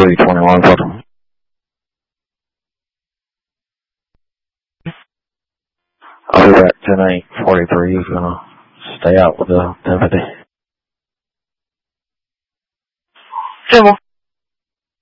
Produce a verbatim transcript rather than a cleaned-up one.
three twenty-one, Filter. I'll be back ten eight forty-three. He's gonna stay out with the deputy.